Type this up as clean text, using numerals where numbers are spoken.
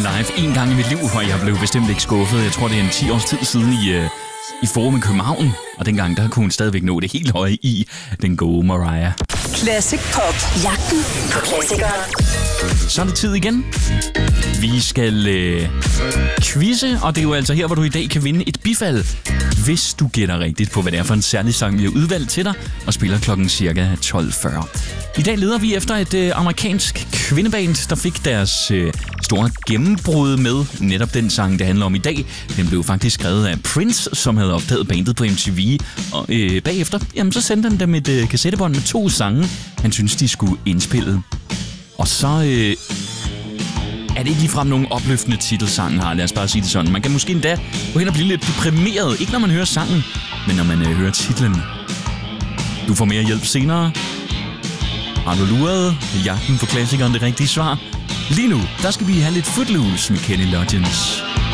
live en gang i mit liv, og jeg blev bestemt ikke skuffet. Jeg tror, det er en 10 års tid siden i Forum i København. Og dengang, der kunne hun stadigvæk nå det helt høje i den gode Mariah. Classic Pop. Jagten på klassikeren. Så er det tid igen. Vi skal quizze, og det er jo altså her, hvor du i dag kan vinde et bifald, hvis du gætter rigtigt på, hvad det er for en særlig sang, vi har udvalgt til dig, og spiller klokken cirka 12.40. I dag leder vi efter et amerikansk kvindeband, der fik deres store gennembrud med netop den sang, det handler om i dag. Den blev faktisk skrevet af Prince, som havde optaget bandet på MTV, og bagefter jamen, så sendte han dem et kassettebånd med 2 sange, han synes, de skulle indspille. Og så er det ikke ligefrem nogen opløftende titelsang her, lad os bare sige det sådan. Man kan måske endda gå hen og blive lidt deprimeret, ikke når man hører sangen, men når man hører titlen. Du får mere hjælp senere. Har du luret jagten på klassikeren det rigtige svar? Lige nu, der skal vi have lidt Footloose med Kenny Loggins.